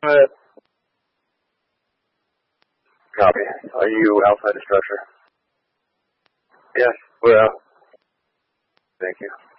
Copy. Are you outside the structure? Yes, we're out. Thank you.